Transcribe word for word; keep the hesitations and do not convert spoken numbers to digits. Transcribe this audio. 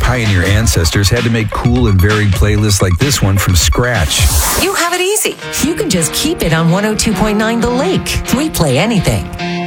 pioneer ancestors had to make cool and varied playlists like this one from scratch. You have it easy. You can just keep it on one oh two point nine The Lake. We play anything.